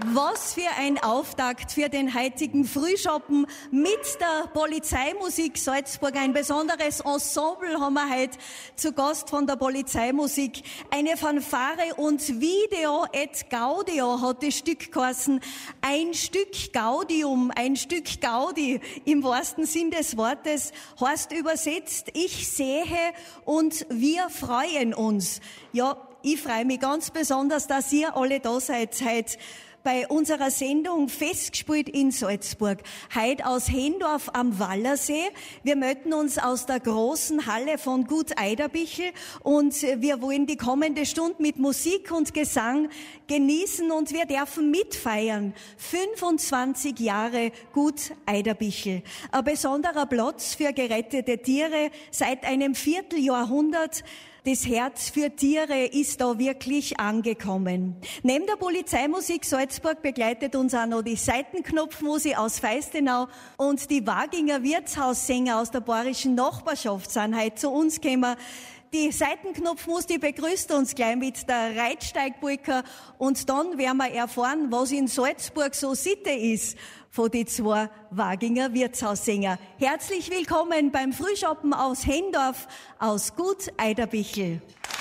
Was für ein Auftakt für den heutigen Frühschoppen mit der Polizeimusik Salzburg. Ein besonderes Ensemble haben wir heute zu Gast von der Polizeimusik. Eine Fanfare und Video et Gaudio hat das Stück geheißen. Ein Stück Gaudium, ein Stück Gaudi im wahrsten Sinn des Wortes, heißt übersetzt, ich sehe und wir freuen uns. Ja, ich freue mich ganz besonders, dass ihr alle da seid heute bei unserer Sendung Festgespielt in Salzburg. Heute aus Hendorf am Wallersee. Wir melden uns aus der großen Halle von Gut Eiderbichel und wir wollen die kommende Stunde mit Musik und Gesang genießen und wir dürfen mitfeiern. 25 Jahre Gut Eiderbichel. Ein besonderer Platz für gerettete Tiere seit einem Vierteljahrhundert. Das Herz für Tiere ist da wirklich angekommen. Neben der Polizeimusik Salzburg begleitet uns auch noch die Seitenknopfmusik aus Feistenau und die Waginger Wirtshaussänger aus der bayerischen Nachbarschaft sind heute zu uns gekommen. Die Seitenknopfmusik, die begrüßt uns gleich mit der Reitsteigpolka und dann werden wir erfahren, was in Salzburg so Sitte ist von die zwei Waginger Wirtshaussänger. Herzlich willkommen beim Frühschoppen aus Hendorf, aus Gut Eiderbichel.